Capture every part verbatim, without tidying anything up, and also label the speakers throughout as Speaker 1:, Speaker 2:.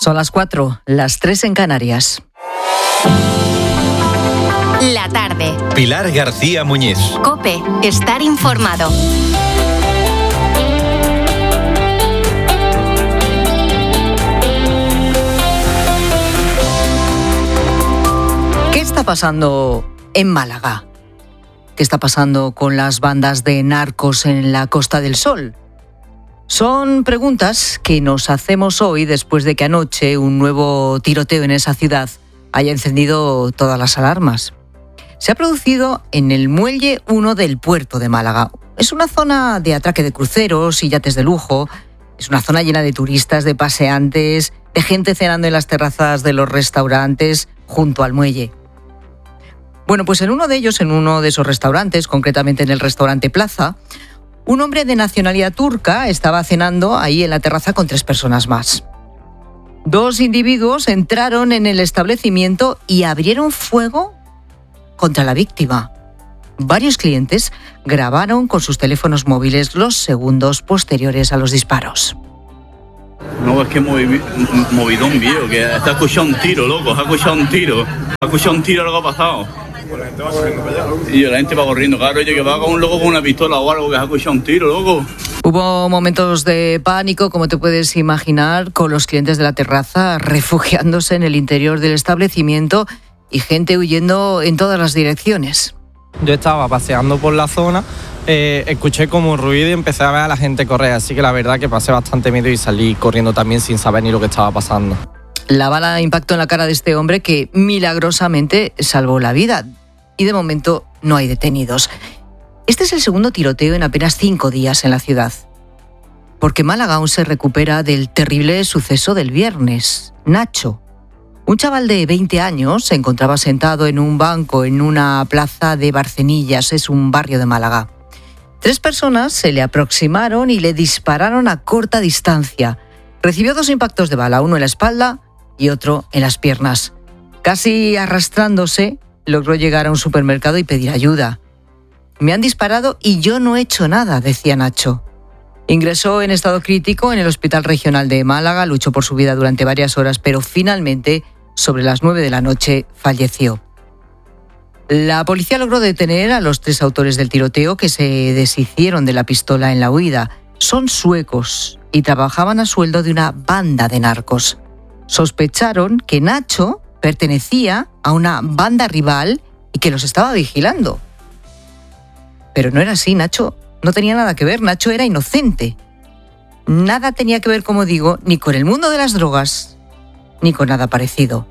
Speaker 1: Son las cuatro, las tres en Canarias.
Speaker 2: La tarde.
Speaker 3: Pilar García Muñiz.
Speaker 2: COPE. Estar informado.
Speaker 1: ¿Qué está pasando en Málaga? ¿Qué está pasando con las bandas de narcos en la Costa del Sol? Son preguntas que nos hacemos hoy después de que anoche un nuevo tiroteo en esa ciudad haya encendido todas las alarmas. Se ha producido en el Muelle uno del puerto de Málaga. Es una zona de atraque de cruceros y yates de lujo. Es una zona llena de turistas, de paseantes, de gente cenando en las terrazas de los restaurantes junto al muelle. Bueno, pues en uno de ellos, en uno de esos restaurantes, concretamente en el restaurante Plaza, un hombre de nacionalidad turca estaba cenando ahí en la terraza con tres personas más. Dos individuos entraron en el establecimiento y abrieron fuego contra la víctima. Varios clientes grabaron con sus teléfonos móviles los segundos posteriores a los disparos.
Speaker 4: No, es que movi, movidón viejo, que está escuchando un tiro, loco, ha escuchado un tiro. Ha escuchado un tiro lo que ha pasado. Y la gente va corriendo, claro, oye, que va con un loco con una pistola o algo, que ha escuchado un tiro, loco.
Speaker 1: Hubo momentos de pánico, como te puedes imaginar, con los clientes de la terraza refugiándose en el interior del establecimiento y gente huyendo en todas las direcciones.
Speaker 5: Yo estaba paseando por la zona, eh, escuché como un ruido y empecé a ver a la gente correr, así que la verdad que pasé bastante miedo y salí corriendo también sin saber ni lo que estaba pasando.
Speaker 1: La bala impactó en la cara de este hombre que milagrosamente salvó la vida y de momento no hay detenidos. Este es el segundo tiroteo en apenas cinco días en la ciudad, porque Málaga aún se recupera del terrible suceso del viernes. Nacho, un chaval de veinte años, se encontraba sentado en un banco en una plaza de Barcenillas, es un barrio de Málaga. Tres personas se le aproximaron y le dispararon a corta distancia. Recibió dos impactos de bala, uno en la espalda y otro en las piernas. Casi arrastrándose, logró llegar a un supermercado y pedir ayuda. Me han disparado y yo no he hecho nada, decía Nacho. Ingresó en estado crítico en el Hospital Regional de Málaga, luchó por su vida durante varias horas, pero finalmente, sobre las nueve de la noche, falleció. La policía logró detener a los tres autores del tiroteo que se deshicieron de la pistola en la huida. Son suecos y trabajaban a sueldo de una banda de narcos. Sospecharon que Nacho pertenecía a una banda rival y que los estaba vigilando. Pero no era así, Nacho no tenía nada que ver, Nacho era inocente. Nada tenía que ver, como digo, ni con el mundo de las drogas, ni con nada parecido.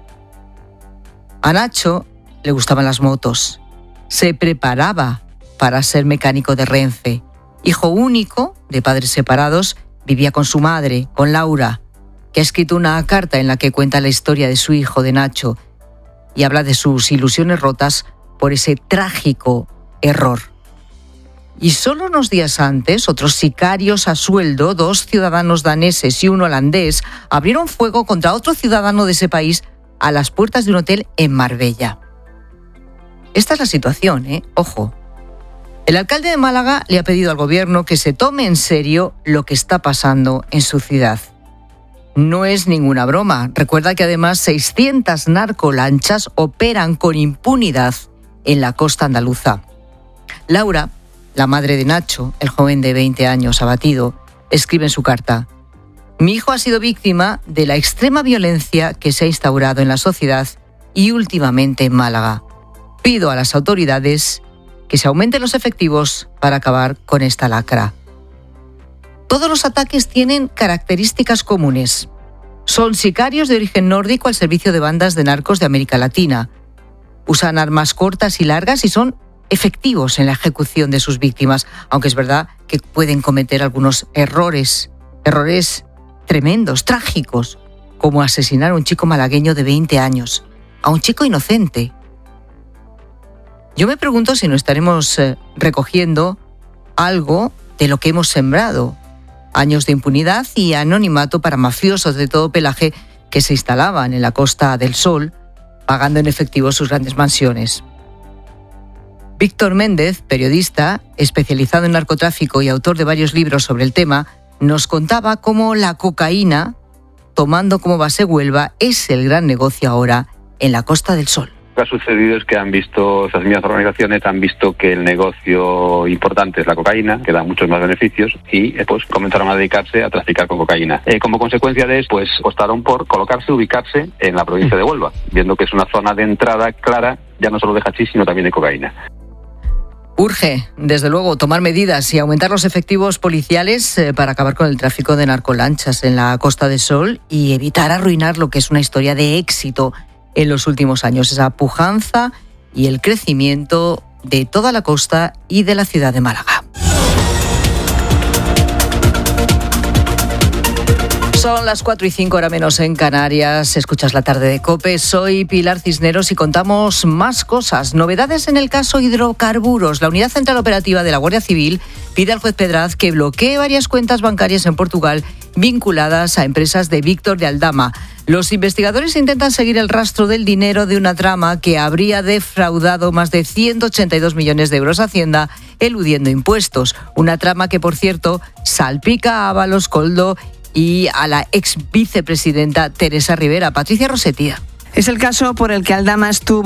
Speaker 1: A Nacho le gustaban las motos. Se preparaba para ser mecánico de Renfe. Hijo único, de padres separados, vivía con su madre, con Laura, que ha escrito una carta en la que cuenta la historia de su hijo, de Nacho, y habla de sus ilusiones rotas por ese trágico error. Y solo unos días antes, otros sicarios a sueldo, dos ciudadanos daneses y uno holandés, abrieron fuego contra otro ciudadano de ese país a las puertas de un hotel en Marbella. Esta es la situación, ¿eh? Ojo. El alcalde de Málaga le ha pedido al gobierno que se tome en serio lo que está pasando en su ciudad. No es ninguna broma. Recuerda que además seiscientas narcolanchas operan con impunidad en la costa andaluza. Laura, la madre de Nacho, el joven de veinte años abatido, escribe en su carta: mi hijo ha sido víctima de la extrema violencia que se ha instaurado en la sociedad y últimamente en Málaga. Pido a las autoridades que se aumenten los efectivos para acabar con esta lacra. Todos los ataques tienen características comunes. Son sicarios de origen nórdico al servicio de bandas de narcos de América Latina. Usan armas cortas y largas y son efectivos en la ejecución de sus víctimas, aunque es verdad que pueden cometer algunos errores, errores tremendos, trágicos, como asesinar a un chico malagueño de veinte años, a un chico inocente. Yo me pregunto si no estaremos eh, recogiendo algo de lo que hemos sembrado. Años de impunidad y anonimato para mafiosos de todo pelaje que se instalaban en la Costa del Sol, pagando en efectivo sus grandes mansiones. Víctor Méndez, periodista, especializado en narcotráfico y autor de varios libros sobre el tema, nos contaba cómo la cocaína tomando como base Huelva, es el gran negocio ahora en la Costa del Sol.
Speaker 3: Lo que ha sucedido es que han visto, esas mismas organizaciones han visto que el negocio importante es la cocaína, que da muchos más beneficios, y pues comenzaron a dedicarse a traficar con cocaína. Eh, como consecuencia de eso, pues optaron por colocarse, ubicarse en la provincia de Huelva, viendo que es una zona de entrada clara, ya no solo de hachís, sino también de cocaína.
Speaker 1: Urge, desde luego, tomar medidas y aumentar los efectivos policiales eh, para acabar con el tráfico de narcolanchas en la Costa del Sol y evitar arruinar lo que es una historia de éxito en los últimos años, esa pujanza y el crecimiento de toda la costa y de la ciudad de Málaga. Son las cuatro y cinco, hora menos en Canarias. Escuchas La Tarde de COPE. Soy Pilar Cisneros y contamos más cosas. Novedades en el caso hidrocarburos. La Unidad Central Operativa de la Guardia Civil pide al juez Pedraz que bloquee varias cuentas bancarias en Portugal vinculadas a empresas de Víctor de Aldama. Los investigadores intentan seguir el rastro del dinero de una trama que habría defraudado más de ciento ochenta y dos millones de euros a Hacienda eludiendo impuestos. Una trama que, por cierto, salpica a Ábalos, Koldo y a la ex vicepresidenta Teresa Rivera. Patricia Rossetti.
Speaker 6: Es el caso por el que Aldama estuvo